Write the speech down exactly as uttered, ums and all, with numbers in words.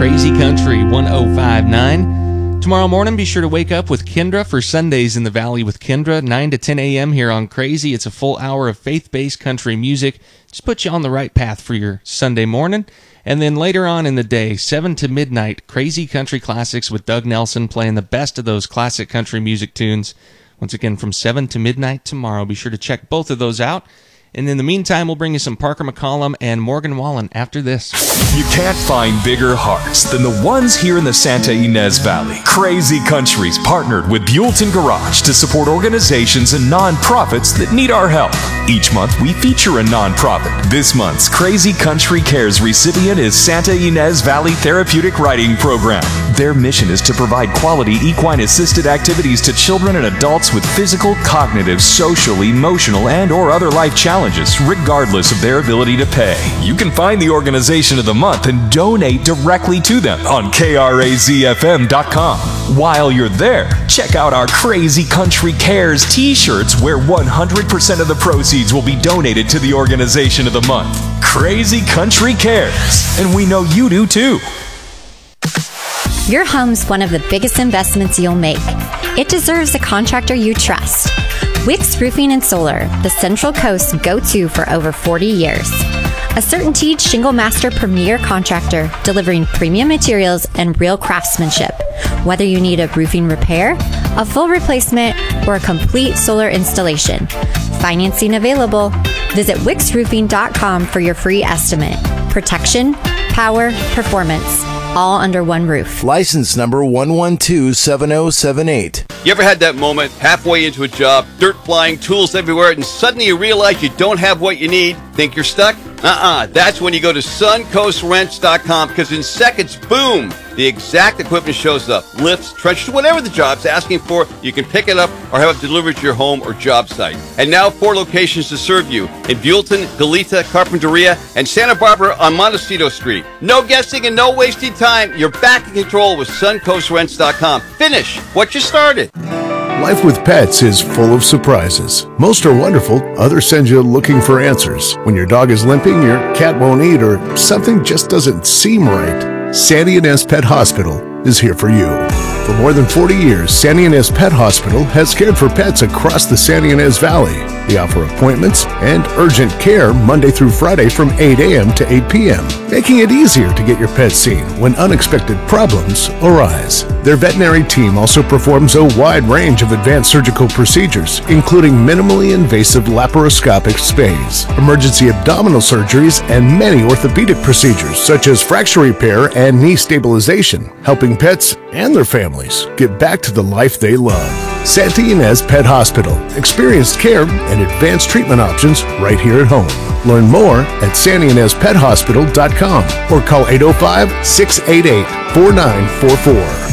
Crazy Country one oh five point nine. Tomorrow morning, be sure to wake up with Kendra for Sundays in the Valley with Kendra, nine to ten a.m. here on Crazy. It's a full hour of faith-based country music. Just put you on the right path for your Sunday morning. And then later on in the day, seven to midnight, Crazy Country Classics with Doug Nelson playing the best of those classic country music tunes. Once again, from seven to midnight tomorrow. Be sure to check both of those out. And in the meantime, we'll bring you some Parker McCollum and Morgan Wallen after this. You can't find bigger hearts than the ones here in the Santa Ynez Valley. Crazy Country's partnered with Buellton Garage to support organizations and nonprofits that need our help. Each month, we feature a nonprofit. This month's Crazy Country Cares recipient is Santa Ynez Valley Therapeutic Riding Program. Their mission is to provide quality equine-assisted activities to children and adults with physical, cognitive, social, emotional, and or other life challenges, regardless of their ability to pay. You can find the organization of the month and donate directly to them on K R A Z F M dot com. While you're there, check out our Crazy Country Cares t-shirts where one hundred percent of the proceeds will be donated to the organization of the month. Crazy Country Cares. And we know you do too. Your home's one of the biggest investments you'll make. It deserves a contractor you trust. Wicks Roofing and Solar, the Central Coast's go-to for over forty years. A CertainTeed Shingle Master premier contractor delivering premium materials and real craftsmanship. Whether you need a roofing repair, a full replacement, or a complete solar installation. Financing available. Visit wicks roofing dot com for your free estimate. Protection, power, performance, all under one roof. License number one one two seven zero seven eight. You ever had that moment halfway into a job, dirt flying, tools everywhere, and suddenly you realize you don't have what you need? Think you're stuck? Uh-uh. That's when you go to suncoast rents dot com, because in seconds, boom, the exact equipment shows up. Lifts, trenchers, whatever the job's asking for, you can pick it up or have it delivered to your home or job site. And now four locations to serve you in Buellton, Goleta, Carpinteria, and Santa Barbara on Montecito Street. No guessing and no wasting time. You're back in control with suncoast rents dot com. Finish what you started. Life with pets is full of surprises. Most are wonderful, others send you looking for answers. When your dog is limping, your cat won't eat, or something just doesn't seem right, Santa Ynez Pet Hospital is here for you. For more than forty years, Santa Ynez Pet Hospital has cared for pets across the Santa Ynez Valley. They offer appointments and urgent care Monday through Friday from eight a.m. to eight p.m., making it easier to get your pet seen when unexpected problems arise. Their veterinary team also performs a wide range of advanced surgical procedures, including minimally invasive laparoscopic spays, emergency abdominal surgeries, and many orthopedic procedures such as fracture repair and knee stabilization, helping pets and their families get back to the life they love. Santa Ynez Pet Hospital. Experienced care and advanced treatment options right here at home. Learn more at santa ynez pet hospital dot com or call eight oh five, six eight eight, four nine four four.